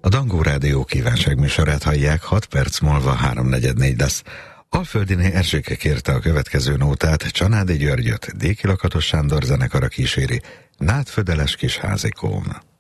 A Dangó Rádió kívánságműsorát hallják, 6 perc múlva 3:44 lesz. Alföldiné Erzséke kérte a következő nótát, Csanádi Györgyöt, Déki Lakatos Sándor zenekara kíséri, Nádfödeles kis házikóm.